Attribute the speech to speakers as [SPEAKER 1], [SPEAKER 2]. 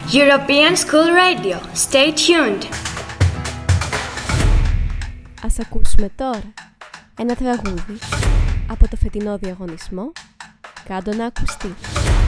[SPEAKER 1] European School Radio. Stay tuned.
[SPEAKER 2] Ας ακούσουμε τώρα ένα τραγούδι από το φετινό διαγωνισμό «Κάντο να ακουστεί».